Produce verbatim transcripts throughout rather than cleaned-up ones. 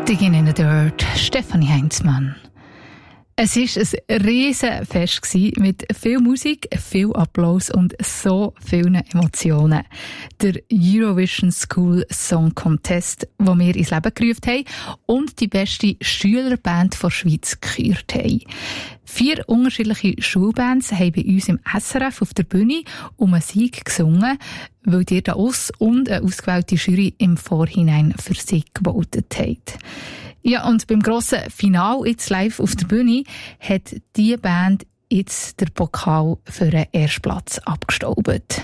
Digging in the Dirt, Stefanie Heinzmann. Es war ein riesen Fest mit viel Musik, viel Applaus und so vielen Emotionen. Der Eurovision School Song Contest, den wir ins Leben gerufen haben und die beste Schülerband der Schweiz gekürt haben. Vier unterschiedliche Schulbands haben bei uns im S R F auf der Bühne um einen Sieg gesungen, weil die da aus und eine ausgewählte Jury im Vorhinein für sie gewotet haben. Ja, und beim grossen Finale jetzt live auf der Bühne hat die Band jetzt den Pokal für den Erstplatz abgestaubt.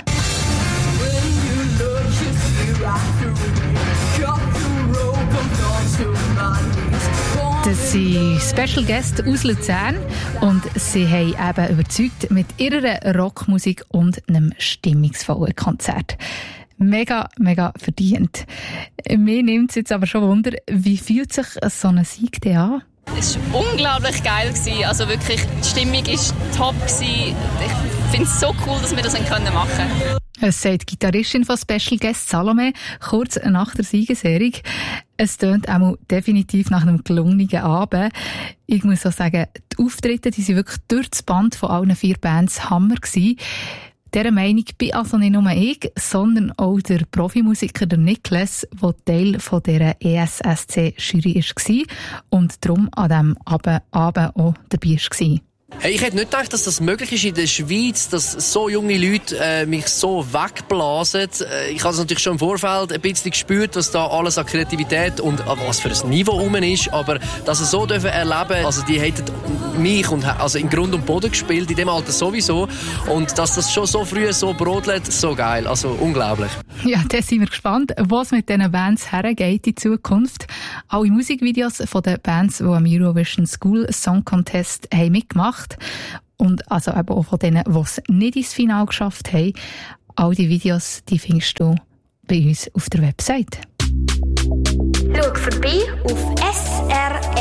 Das sind Special Guests aus Luzern und sie haben eben überzeugt mit ihrer Rockmusik und einem stimmungsvollen Konzert. Mega, mega verdient. Mir nimmt es jetzt aber schon Wunder, wie fühlt sich so ein Sieg denn an? Es war unglaublich geil. Also wirklich, die Stimmung war top. Ich finde es so cool, dass wir das machen können. Es sagt die Gitarristin von Special Guest Salome kurz nach der Siegesehrung. Es tönt auch definitiv nach einem gelungenen Abend. Ich muss auch sagen, die Auftritte die sind wirklich durch das Band von allen vier Bands Hammer gewesen. Dieser Meinung bin also nicht nur ich, sondern auch der Profimusiker der Niklas, der Teil von dieser E S S C-Jury war und darum an diesem Abend auch dabei war. Hey, ich hätte nicht gedacht, dass das möglich ist in der Schweiz, dass so junge Leute äh, mich so wegblasen. Äh, ich habe es natürlich schon im Vorfeld ein bisschen gespürt, was da alles an Kreativität und an was für ein Niveau rum ist. Aber dass sie so dürfen erleben, also die hätten mich und, also in Grund und Boden gespielt, in dem Alter sowieso. Und dass das schon so früh so brodelt, so geil, also unglaublich. Ja, da sind wir gespannt, was mit diesen Bands hergeht in Zukunft. Alle Musikvideos von den Bands, die am Eurovision School Song Contest haben mitgemacht und also eben auch von denen, die es nicht ins Finale geschafft haben. All die Videos, die findest du bei uns auf der Website. Schau vorbei auf S R